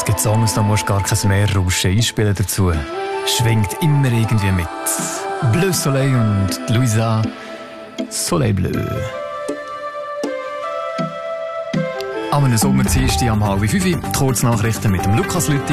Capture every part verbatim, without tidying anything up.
Es gibt Songs, da musst du gar kein Meerrauschen einspielen dazu. Schwingt immer irgendwie mit. Bleu Soleil und Louisa Soleil Bleu. Am einem Sommerdienstag am halb fünf, die Kurznachrichten mit dem Lukas Lüthi.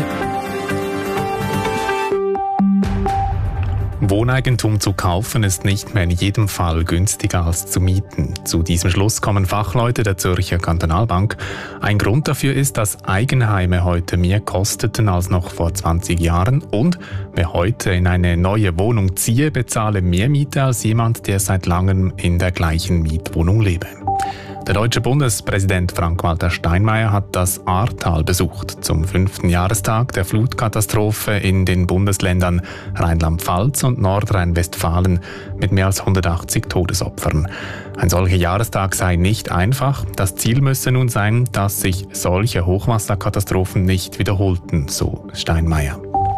Wohneigentum zu kaufen ist nicht mehr in jedem Fall günstiger als zu mieten. Zu diesem Schluss kommen Fachleute der Zürcher Kantonalbank. Ein Grund dafür ist, dass Eigenheime heute mehr kosteten als noch vor zwanzig Jahren und wer heute in eine neue Wohnung ziehe, bezahle mehr Miete als jemand, der seit langem in der gleichen Mietwohnung lebe. Der deutsche Bundespräsident Frank-Walter Steinmeier hat das Ahrtal besucht, zum fünften Jahrestag der Flutkatastrophe in den Bundesländern Rheinland-Pfalz und Nordrhein-Westfalen mit mehr als hundertachtzig Todesopfern. Ein solcher Jahrestag sei nicht einfach. Das Ziel müsse nun sein, dass sich solche Hochwasserkatastrophen nicht wiederholten, so Steinmeier.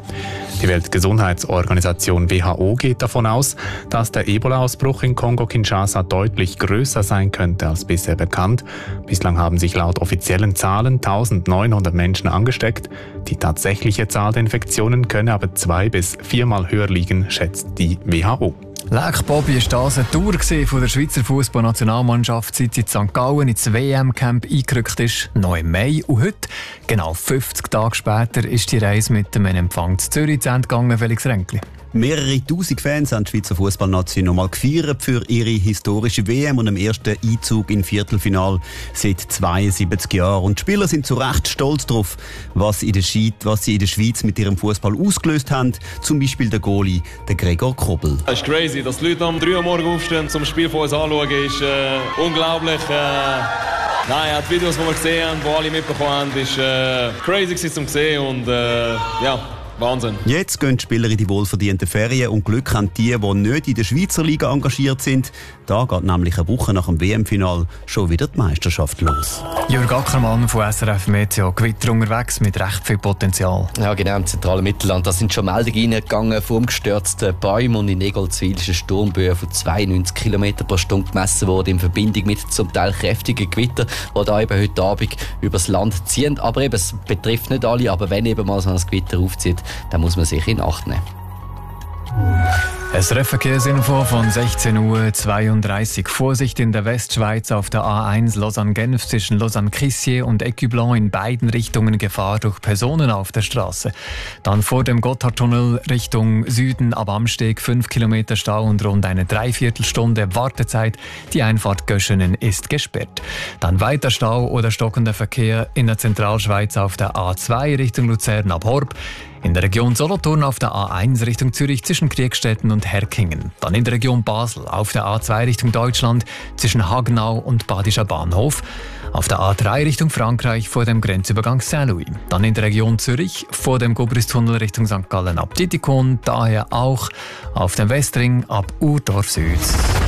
Die Weltgesundheitsorganisation W H O geht davon aus, dass der Ebola-Ausbruch in Kongo-Kinshasa deutlich größer sein könnte als bisher bekannt. Bislang haben sich laut offiziellen Zahlen eintausendneunhundert Menschen angesteckt. Die tatsächliche Zahl der Infektionen könne aber zwei- bis viermal höher liegen, schätzt die W H O. Leck Bobby, ist das eine Tour von der Schweizer Fußballnationalmannschaft, seit sie in Sankt Gallen ins W M-Camp eingerückt ist, noch im Mai. Und heute, genau fünfzig Tage später, ist die Reise mit dem Empfang zu Zürich zu Ende gegangen, Felix Ränkli. Mehrere tausend Fans haben die Schweizer Fußballnation nochmal gefeiert für ihre historische W M und im ersten Einzug im Viertelfinal seit zweiundsiebzig Jahren. Und die Spieler sind zu Recht stolz darauf, was, in der Schweiz, was sie in der Schweiz mit ihrem Fußball ausgelöst haben. Zum Beispiel der Goalie, der Gregor Kobel. Es ist crazy, dass die Leute um drei Uhr morgens aufstehen, zum Spiel von uns anschauen, ist äh, unglaublich. Äh, nein, die Videos, die wir gesehen haben, die alle mitbekommen haben, ist äh, crazy zum sehen und äh, ja. Wahnsinn. Jetzt gehen die Spieler in die wohlverdienten Ferien und Glück haben die, die nicht in der Schweizer Liga engagiert sind. Da geht nämlich eine Woche nach dem W M-Final schon wieder die Meisterschaft los. Jörg Ackermann von S R F Meteo. Gewitter unterwegs mit recht viel Potenzial. Ja, genau, im zentralen Mittelland. Da sind schon Meldungen reingegangen von umgestürzten Bäumen und in Egolzwil ist eine Sturmböe von zweiundneunzig Kilometer pro Stunde gemessen worden in Verbindung mit zum Teil kräftigen Gewittern, die da eben heute Abend übers Land ziehen. Aber eben, es betrifft nicht alle, aber wenn eben mal so ein Gewitter aufzieht, dann muss man sich in Acht nehmen. Es Verkehrsinfo von sechzehn Uhr zweiunddreißig. Vorsicht in der Westschweiz auf der A eins Lausanne-Genf zwischen Lausanne-Crissier und Écublens in beiden Richtungen Gefahr durch Personen auf der Straße. Dann vor dem Gotthardtunnel Richtung Süden ab Amsteg fünf Kilometer Stau und rund eine Dreiviertelstunde Wartezeit. Die Einfahrt Göschenen ist gesperrt. Dann weiter Stau oder stockender Verkehr in der Zentralschweiz auf der A zwei Richtung Luzern ab Horb. In der Region Solothurn auf der A eins Richtung Zürich zwischen Kriegstetten und Herkingen. Dann in der Region Basel auf der A zwei Richtung Deutschland zwischen Hagenau und Badischer Bahnhof. Auf der A drei Richtung Frankreich vor dem Grenzübergang Saint-Louis. Dann in der Region Zürich vor dem Gubristunnel Richtung Sankt Gallen ab Titikon. Daher auch auf dem Westring ab Urdorf Süd.